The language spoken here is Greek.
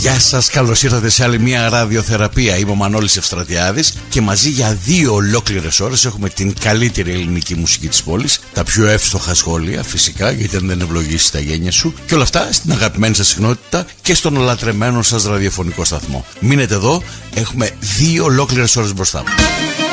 Γεια σας, καλώς ήρθατε σε άλλη μια ραδιοθεραπεία. Είμαι ο Μανώλης Ευστρατιάδης και μαζί για 2 ολόκληρες ώρες έχουμε την καλύτερη ελληνική μουσική της πόλης, τα πιο εύστοχα σχόλια φυσικά, γιατί αν δεν ευλογήσει τα γένια σου, και όλα αυτά στην αγαπημένη σας συχνότητα και στον ολατρεμένο σας ραδιοφωνικό σταθμό. Μείνετε εδώ, έχουμε 2 ολόκληρες ώρες μπροστά μας.